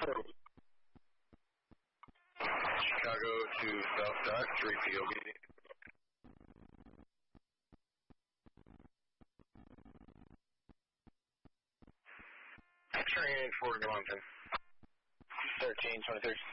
Chicago to South Dock, 3 POB. X-ray for New Mountain. 1323.